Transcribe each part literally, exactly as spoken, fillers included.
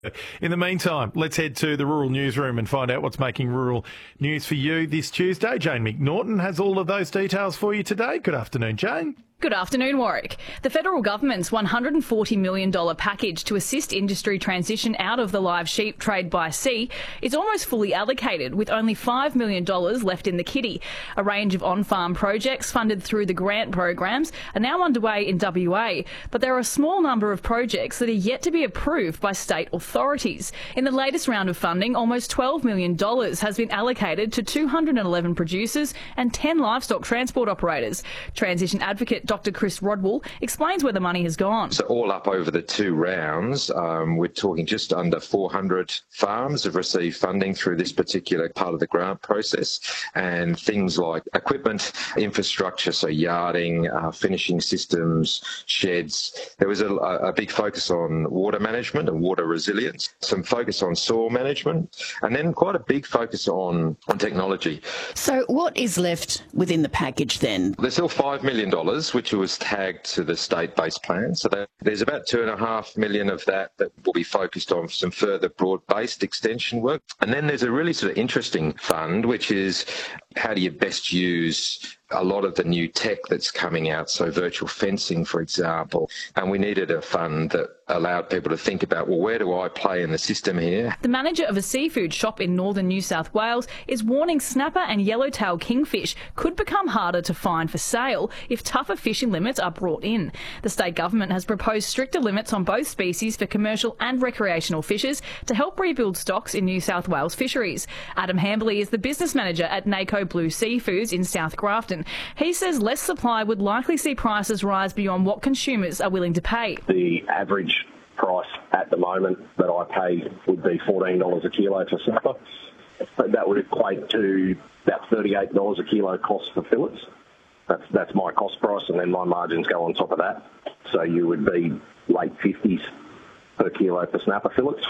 In the meantime, let's head to the Rural Newsroom and find out what's making rural news for you this Tuesday. Jane McNaughton has all of those details for you today. Good afternoon, Jane. Good afternoon, Warwick. The federal government's one hundred forty million dollars package to assist industry transition out of the live sheep trade by sea is almost fully allocated, with only five million dollars left in the kitty. A range of on-farm projects funded through the grant programs are now underway in W A, but there are a small number of projects that are yet to be approved by state authorities. In the latest round of funding, almost twelve million dollars has been allocated to two hundred eleven producers and ten livestock transport operators. Transition advocate Doctor Chris Rodwell explains where the money has gone. So all up over the two rounds, um, we're talking just under four hundred farms have received funding through this particular part of the grant process, and things like equipment, infrastructure, so yarding, uh, finishing systems, sheds. There was a, a big focus on water management and water resilience, some focus on soil management, and then quite a big focus on, on technology. So what is left within the package then? There's still five million dollars, which was tagged to the state-based plan. So that there's about two and a half million of that that will be focused on some further broad-based extension work. And then there's a really sort of interesting fund, which is how do you best use a lot of the new tech that's coming out, so virtual fencing, for example. And we needed a fund that allowed people to think about, well, where do I play in the system here? The manager of a seafood shop in northern New South Wales is warning snapper and yellowtail kingfish could become harder to find for sale if tougher fishing limits are brought in. The state government has proposed stricter limits on both species for commercial and recreational fishers to help rebuild stocks in New South Wales fisheries. Adam Hambley is the business manager at NACO Blue Seafoods in South Grafton. He says less supply would likely see prices rise beyond what consumers are willing to pay. The average price at the moment that I pay would be fourteen dollars a kilo for snapper. But that would equate to about thirty-eight dollars a kilo cost for fillets. That's, that's my cost price, and then my margins go on top of that. So you would be late fifties per kilo for snapper fillets.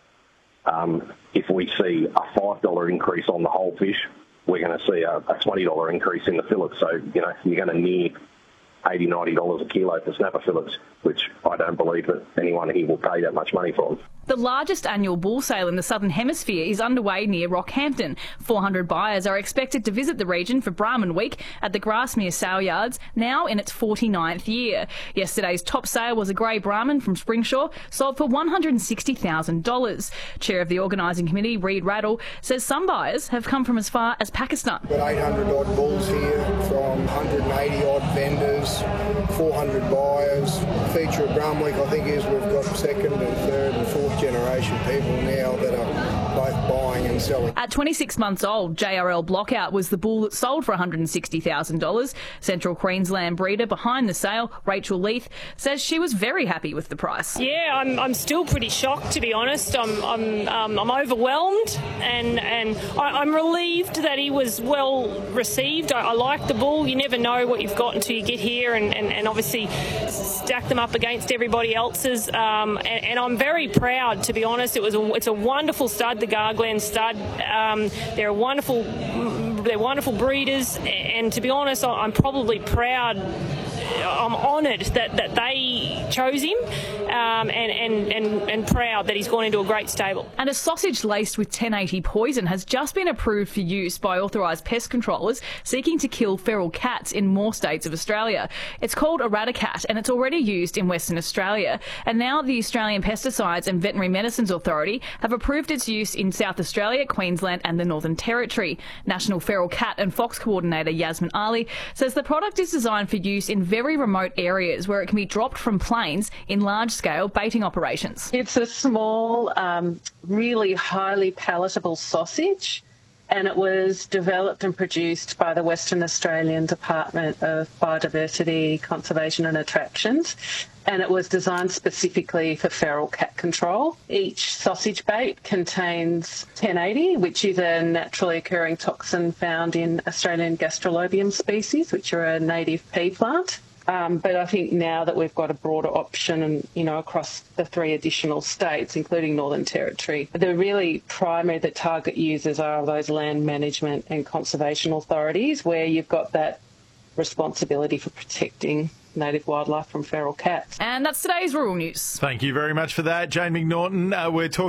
Um, if we see a five dollars increase on the whole fish, we're going to see a, a twenty dollars increase in the fillet. So, you know, you're going to near eighty dollars, ninety dollars a kilo for snapper fillets, which I don't believe that anyone here will pay that much money for them. The largest annual bull sale in the Southern Hemisphere is underway near Rockhampton. four hundred buyers are expected to visit the region for Brahman Week at the Grasmere Sale Yards, now in its forty-ninth year. Yesterday's top sale was a grey Brahman from Springshaw, sold for one hundred sixty thousand dollars. Chair of the organising committee, Reid Rattle, says some buyers have come from as far as Pakistan. We've got eight hundred odd bulls here from one hundred eighty odd vendors, four hundred buyers. The feature of Brahman Week, I think, is we've got second and third and fourth generation people now that are both buying and selling. At twenty-six months old, J R L Blockout was the bull that sold for one hundred sixty thousand dollars. Central Queensland breeder behind the sale, Rachel Leith, says she was very happy with the price. Yeah, I'm, I'm still pretty shocked, to be honest. I'm I'm um, I'm overwhelmed, and and I, I'm relieved that he was well received. I, I like the bull. You never know what you've got until you get here, and, and, and obviously stack them up against everybody else's. Um, and, and I'm very proud. To be honest, it was a, it's a wonderful stud, the Gargland stud. Um, they're a wonderful, they're wonderful breeders, and to be honest, I'm probably proud. I'm honoured that, that they chose him, um, and, and, and, and proud that he's gone into a great stable. And a sausage laced with ten eighty poison has just been approved for use by authorised pest controllers seeking to kill feral cats in more states of Australia. It's called Eradicat, and it's already used in Western Australia. And now the Australian Pesticides and Veterinary Medicines Authority have approved its use in South Australia, Queensland and the Northern Territory. National Feral Cat and Fox Coordinator Yasmin Ali says the product is designed for use in very remote areas where it can be dropped from planes in large-scale baiting operations. It's a small, um, really highly palatable sausage, and it was developed and produced by the Western Australian Department of Biodiversity, Conservation and Attractions, and it was designed specifically for feral cat control. Each sausage bait contains ten eighty, which is a naturally occurring toxin found in Australian Gastrolobium species, which are a native pea plant. Um, but I think now that we've got a broader option, and you know, across the three additional states, including Northern Territory, the really primary the target users are those land management and conservation authorities, where you've got that responsibility for protecting native wildlife from feral cats. And that's today's Rural News. Thank you very much for that, Jane McNaughton. Uh, we're talking